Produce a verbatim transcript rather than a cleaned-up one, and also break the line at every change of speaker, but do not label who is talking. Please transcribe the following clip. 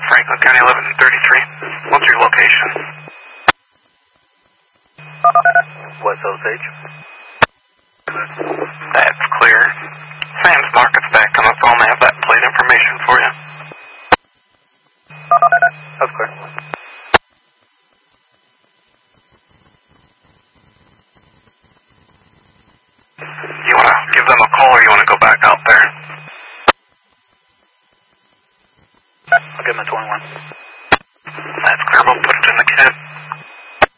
Franklin County eleven thirty-three. What's your location?
West Osage.
That's clear. Sam's Market's back on the phone. I have that plate information for you.